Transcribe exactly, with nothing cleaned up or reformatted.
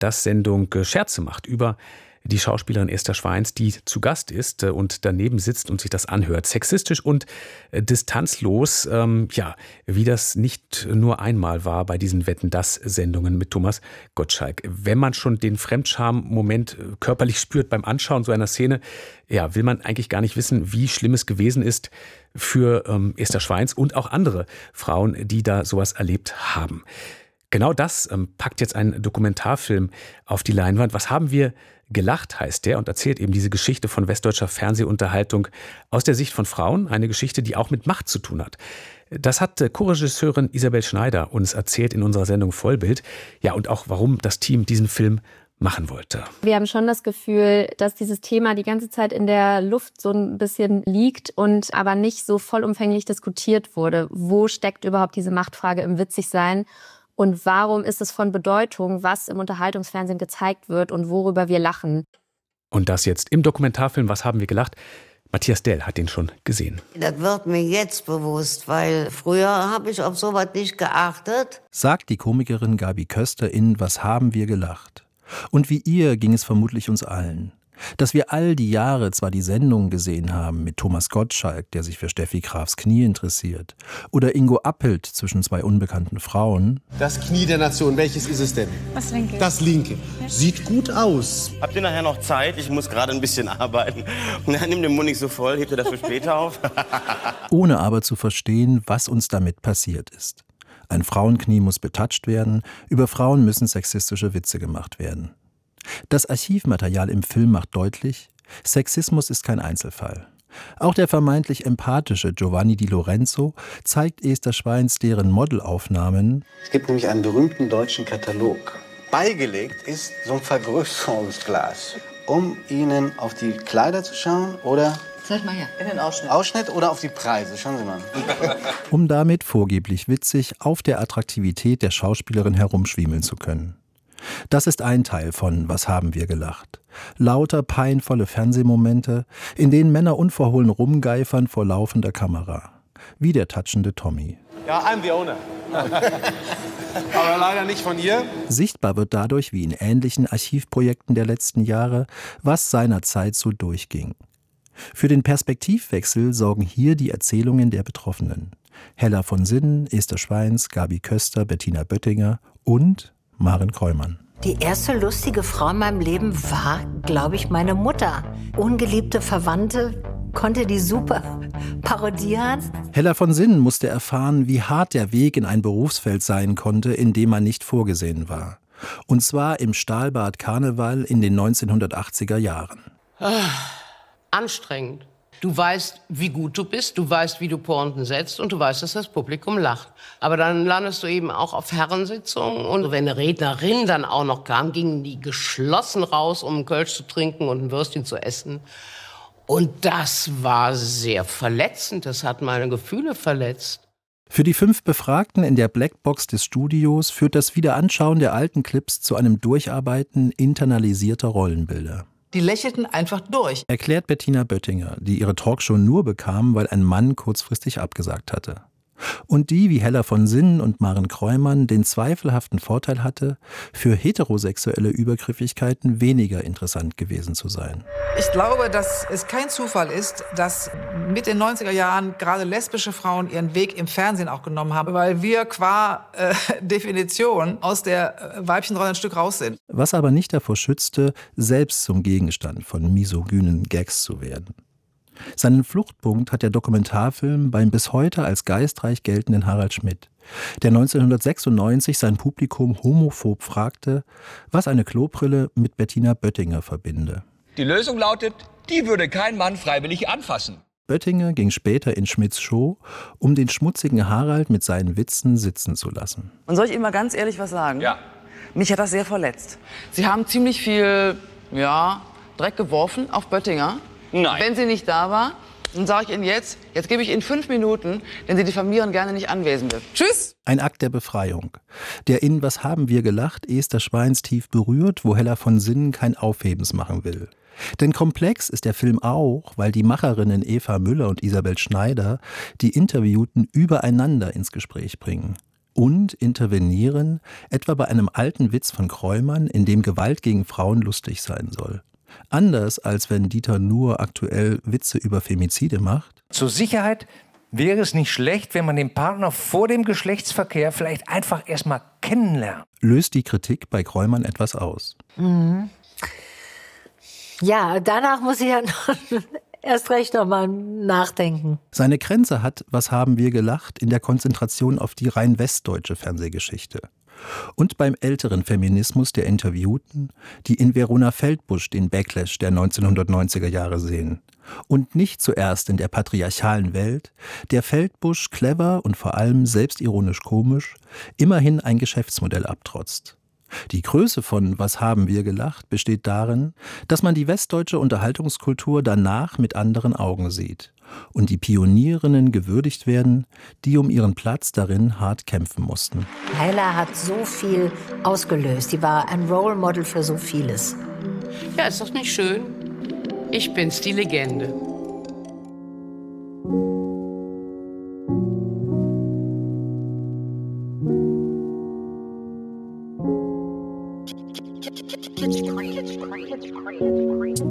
dass Sendung Scherze macht über die Schauspielerin Esther Schweins, die zu Gast ist und daneben sitzt und sich das anhört. Sexistisch und distanzlos, ähm, ja, wie das nicht nur einmal war bei diesen Wetten-dass-Sendungen mit Thomas Gottschalk. Wenn man schon den Fremdscham-Moment körperlich spürt beim Anschauen so einer Szene, ja, will man eigentlich gar nicht wissen, wie schlimm es gewesen ist für ähm, Esther Schweins und auch andere Frauen, die da sowas erlebt haben. Genau das ähm, packt jetzt ein Dokumentarfilm auf die Leinwand. Was haben wir gelacht, heißt der, und erzählt eben diese Geschichte von westdeutscher Fernsehunterhaltung aus der Sicht von Frauen. Eine Geschichte, die auch mit Macht zu tun hat. Das hat Co-Regisseurin Isabel Schneider uns erzählt in unserer Sendung Vollbild. Ja, und auch, warum das Team diesen Film machen wollte. Wir haben schon das Gefühl, dass dieses Thema die ganze Zeit in der Luft so ein bisschen liegt und aber nicht so vollumfänglich diskutiert wurde. Wo steckt überhaupt diese Machtfrage im Witzigsein? Und warum ist es von Bedeutung, was im Unterhaltungsfernsehen gezeigt wird und worüber wir lachen? Und das jetzt im Dokumentarfilm Was haben wir gelacht? Matthias Dell hat den schon gesehen. Das wird mir jetzt bewusst, weil früher habe ich auf sowas nicht geachtet. Sagt die Komikerin Gabi Köster in Was haben wir gelacht? Und wie ihr ging es vermutlich uns allen. Dass wir all die Jahre zwar die Sendungen gesehen haben mit Thomas Gottschalk, der sich für Steffi Grafs Knie interessiert, oder Ingo Appelt zwischen zwei unbekannten Frauen. Das Knie der Nation, welches ist es denn? Das linke. Das linke. Sieht gut aus. Habt ihr nachher noch Zeit? Ich muss gerade ein bisschen arbeiten. Na, nimm den Mund nicht so voll, hebt ihr das für später auf? Ohne aber zu verstehen, was uns damit passiert ist. Ein Frauenknie muss betatscht werden, über Frauen müssen sexistische Witze gemacht werden. Das Archivmaterial im Film macht deutlich, Sexismus ist kein Einzelfall. Auch der vermeintlich empathische Giovanni Di Lorenzo zeigt Esther Schweins deren Modelaufnahmen. Es gibt nämlich einen berühmten deutschen Katalog. Beigelegt ist so ein Vergrößerungsglas, um Ihnen auf die Kleider zu schauen oder Zeig mal her, in den Ausschnitt. Ausschnitt oder auf die Preise. Schauen Sie mal. Um damit vorgeblich witzig auf der Attraktivität der Schauspielerin herumschwiemeln zu können. Das ist ein Teil von Was haben wir gelacht? Lauter peinvolle Fernsehmomente, in denen Männer unverhohlen rumgeifern vor laufender Kamera. Wie der touchende Tommy. Ja, I'm the owner. Aber leider nicht von ihr. Sichtbar wird dadurch, wie in ähnlichen Archivprojekten der letzten Jahre, was seinerzeit so durchging. Für den Perspektivwechsel sorgen hier die Erzählungen der Betroffenen. Hella von Sinnen, Esther Schweins, Gabi Köster, Bettina Böttinger und Maren Kräumann. Die erste lustige Frau in meinem Leben war, glaube ich, meine Mutter. Ungeliebte Verwandte konnte die super parodieren. Hella von Sinnen musste erfahren, wie hart der Weg in ein Berufsfeld sein konnte, in dem man nicht vorgesehen war. Und zwar im Stahlbad Karneval in den neunzehnhundertachtziger Jahren. Ah, anstrengend. Du weißt, wie gut du bist, du weißt, wie du Pointen setzt und du weißt, dass das Publikum lacht. Aber dann landest du eben auch auf Herrensitzungen und wenn eine Rednerin dann auch noch kam, gingen die geschlossen raus, um einen Kölsch zu trinken und ein Würstchen zu essen. Und das war sehr verletzend, das hat meine Gefühle verletzt. Für die fünf Befragten in der Blackbox des Studios führt das Wiederanschauen der alten Clips zu einem Durcharbeiten internalisierter Rollenbilder. Die lächelten einfach durch. Erklärt Bettina Böttinger, die ihre Talkshow nur bekam, weil ein Mann kurzfristig abgesagt hatte. Und die, wie Hella von Sinnen und Maren Kräumann, den zweifelhaften Vorteil hatte, für heterosexuelle Übergriffigkeiten weniger interessant gewesen zu sein. Ich glaube, dass es kein Zufall ist, dass mit den neunziger Jahren gerade lesbische Frauen ihren Weg im Fernsehen auch genommen haben, weil wir qua äh, Definition aus der äh, Weibchenrolle ein Stück raus sind. Was aber nicht davor schützte, selbst zum Gegenstand von misogynen Gags zu werden. Seinen Fluchtpunkt hat der Dokumentarfilm beim bis heute als geistreich geltenden Harald Schmidt, der neunzehnhundertsechsundneunzig sein Publikum homophob fragte, was eine Klobrille mit Bettina Böttinger verbinde. Die Lösung lautet, die würde kein Mann freiwillig anfassen. Böttinger ging später in Schmidts Show, um den schmutzigen Harald mit seinen Witzen sitzen zu lassen. Und soll ich Ihnen mal ganz ehrlich was sagen? Ja. Mich hat das sehr verletzt. Sie haben ziemlich viel, ja, Dreck geworfen auf Böttinger. Nein. Wenn sie nicht da war, dann sage ich Ihnen jetzt, jetzt gebe ich Ihnen fünf Minuten, denn sie diffamieren gerne nicht anwesend wird. Tschüss! Ein Akt der Befreiung, der in Was haben wir gelacht Esther Schweins tief berührt, wo Hella von Sinnen kein Aufhebens machen will. Denn komplex ist der Film auch, weil die Macherinnen Eva Müller und Isabel Schneider die Interviewten übereinander ins Gespräch bringen. Und intervenieren, etwa bei einem alten Witz von Kreumann, in dem Gewalt gegen Frauen lustig sein soll. Anders als wenn Dieter Nuhr aktuell Witze über Femizide macht. Zur Sicherheit wäre es nicht schlecht, wenn man den Partner vor dem Geschlechtsverkehr vielleicht einfach erstmal kennenlernt. Löst die Kritik bei Kreumann etwas aus. Mhm. Ja, danach muss ich ja noch erst recht noch mal nachdenken. Seine Grenze hat, was haben wir gelacht, in der Konzentration auf die rein westdeutsche Fernsehgeschichte. Und beim älteren Feminismus der Interviewten, die in Verona Feldbusch den Backlash der neunzehnhundertneunziger Jahre sehen. Und nicht zuerst in der patriarchalen Welt, der Feldbusch clever und vor allem selbstironisch komisch, immerhin ein Geschäftsmodell abtrotzt. Die Größe von Was haben wir gelacht besteht darin, dass man die westdeutsche Unterhaltungskultur danach mit anderen Augen sieht und die Pionierinnen gewürdigt werden, die um ihren Platz darin hart kämpfen mussten. Hella hat so viel ausgelöst. Die war ein Role Model für so vieles. Ja, ist doch nicht schön? Ich bin's, die Legende.